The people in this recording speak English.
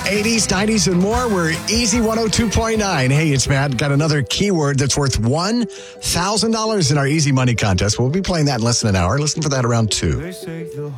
80s, 90s, and more. We're Easy 102.9. Hey, it's Matt. Got another keyword that's worth $1,000 in our Easy Money contest. We'll be playing that in less than an hour. Listen for that around 2.